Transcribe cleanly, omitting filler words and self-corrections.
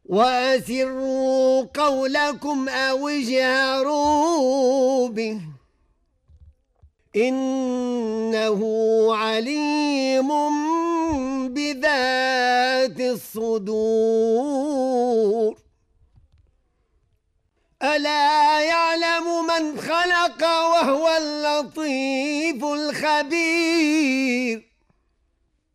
وأسروا قولكم أو اجهروا به إنه عليم بذات الصدور ألا يعلم من خلق وهو اللطيف الخبير